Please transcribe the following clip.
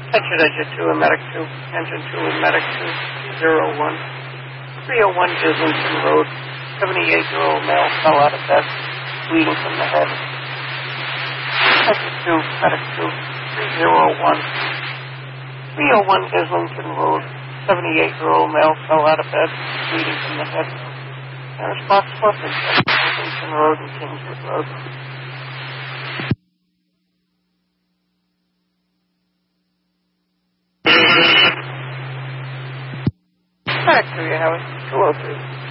Petrovich 2 and Medic 2, Engine 2 and Medic 2, 301. 301 Islington Road, 78-year-old male fell out of bed, bleeding from the head. Engine 2, Medic 2, 301. 301 Islington Road, 78-year-old male fell out of bed, bleeding from the head. And response Fluffing, Islington Road and Kingswood Road. Back to you, Howard. 203.